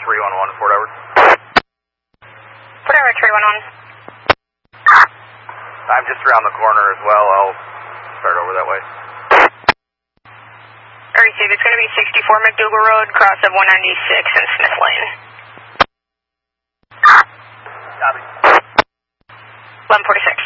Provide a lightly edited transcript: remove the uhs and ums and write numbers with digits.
311, Fort Edward. Fort Edward 311. I'm just around the corner as well. I'll start over that way. Receive, it's going to be 64 McDougal Road, cross of 196 and Smith Lane. Copy. 1146.